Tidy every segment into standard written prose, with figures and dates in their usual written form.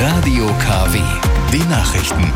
Radio KW, die Nachrichten.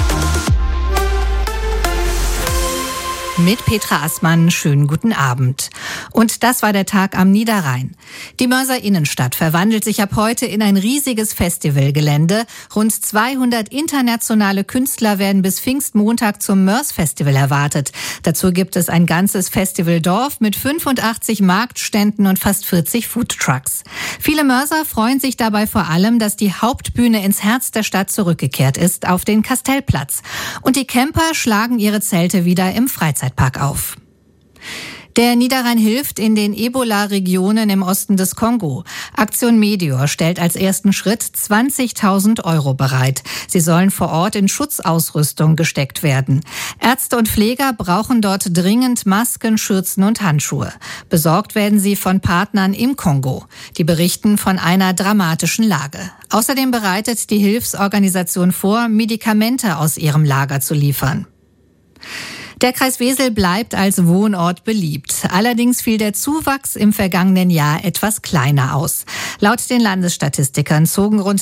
Mit Petra Assmann, schönen guten Abend. Und das war der Tag am Niederrhein. Die Mörser Innenstadt verwandelt sich ab heute in ein riesiges Festivalgelände. Rund 200 internationale Künstler werden bis Pfingstmontag zum Mörs-Festival erwartet. Dazu gibt es ein ganzes Festivaldorf mit 85 Marktständen und fast 40 Foodtrucks. Viele Mörser freuen sich dabei vor allem, dass die Hauptbühne ins Herz der Stadt zurückgekehrt ist, auf den Kastellplatz. Und die Camper schlagen ihre Zelte wieder im Freizeitpark auf. Der Niederrhein hilft in den Ebola-Regionen im Osten des Kongo. Aktion Meteor stellt als ersten Schritt 20.000 € bereit. Sie sollen vor Ort in Schutzausrüstung gesteckt werden. Ärzte und Pfleger brauchen dort dringend Masken, Schürzen und Handschuhe. Besorgt werden sie von Partnern im Kongo. Die berichten von einer dramatischen Lage. Außerdem bereitet die Hilfsorganisation vor, Medikamente aus ihrem Lager zu liefern. Der Kreis Wesel bleibt als Wohnort beliebt. Allerdings fiel der Zuwachs im vergangenen Jahr etwas kleiner aus. Laut den Landesstatistikern zogen rund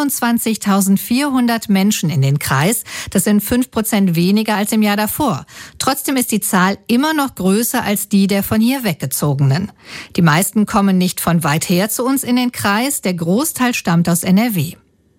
23.400 Menschen in den Kreis. Das sind 5% weniger als im Jahr davor. Trotzdem ist die Zahl immer noch größer als die der von hier Weggezogenen. Die meisten kommen nicht von weit her zu uns in den Kreis. Der Großteil stammt aus NRW.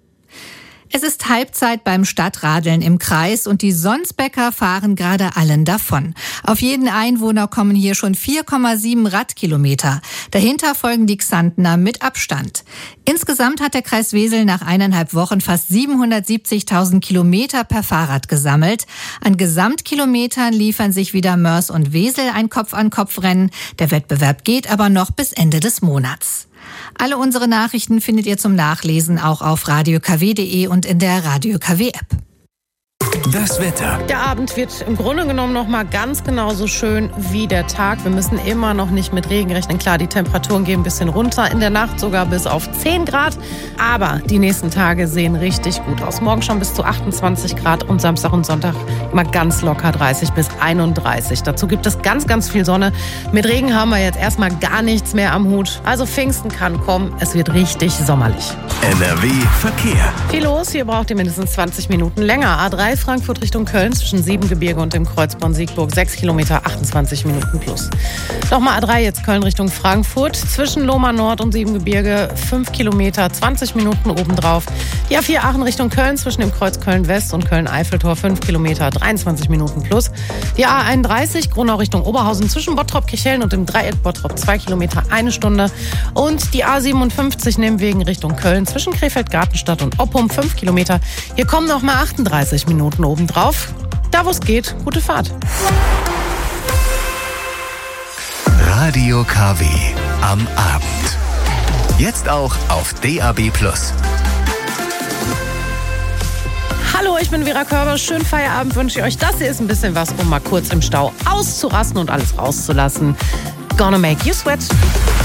Es ist Halbzeit beim Stadtradeln im Kreis und die Sonsbecker fahren gerade allen davon. Auf jeden Einwohner kommen hier schon 4,7 Radkilometer. Dahinter folgen die Xantner mit Abstand. Insgesamt hat der Kreis Wesel nach 1,5 Wochen fast 770.000 Kilometer per Fahrrad gesammelt. An Gesamtkilometern liefern sich wieder Mörs und Wesel ein Kopf-an-Kopf-Rennen. Der Wettbewerb geht aber noch bis Ende des Monats. Alle unsere Nachrichten findet ihr zum Nachlesen auch auf radiokw.de und in der Radio KW App. Das Wetter. Der Abend wird im Grunde genommen noch mal ganz genauso schön wie der Tag. Wir müssen immer noch nicht mit Regen rechnen. Klar, die Temperaturen gehen ein bisschen runter, in der Nacht sogar bis auf 10 Grad. Aber die nächsten Tage sehen richtig gut aus. Morgen schon bis zu 28 Grad und Samstag und Sonntag mal ganz locker 30 bis 31. Dazu gibt es ganz, ganz viel Sonne. Mit Regen haben wir jetzt erstmal gar nichts mehr am Hut. Also Pfingsten kann kommen. Es wird richtig sommerlich. NRW Verkehr. Viel los. Hier braucht ihr mindestens 20 Minuten länger. A3 Frankfurt Richtung Köln zwischen Siebengebirge und dem Kreuz Bonn-Siegburg 6 Kilometer, 28 Minuten plus. Nochmal A3 jetzt Köln Richtung Frankfurt zwischen Lohmar Nord und Siebengebirge 5 Kilometer, 20 Minuten obendrauf. Die A4 Aachen Richtung Köln zwischen dem Kreuz Köln-West und Köln-Eiffeltor 5 Kilometer, 23 Minuten plus. Die A31 Gronau Richtung Oberhausen zwischen Bottrop-Kirchhellen und dem Dreieck Bottrop 2 Kilometer, 1 Stunde. Und die A57 Nehmwegen Richtung Köln zwischen Krefeld-Gartenstadt und Oppum 5 Kilometer. Hier kommen nochmal 38 Minuten obendrauf. Da, wo es geht, gute Fahrt. Radio KW am Abend. Jetzt auch auf DAB+. Hallo, ich bin Vera Körber. Schönen Feierabend wünsche ich euch. Das hier ist ein bisschen was, um mal kurz im Stau auszurasten und alles rauszulassen. Gonna make you sweat.